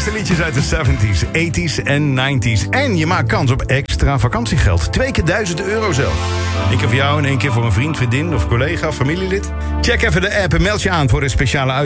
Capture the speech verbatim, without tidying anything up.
beste liedjes uit de zeventies, tachtiger en negentiger. En je maakt kans op extra vakantiegeld. Twee keer duizend euro zelf. Eén keer voor jou en één keer voor een vriend, vriendin of collega, familielid. Check even de app en meld je aan voor een speciale uitzending.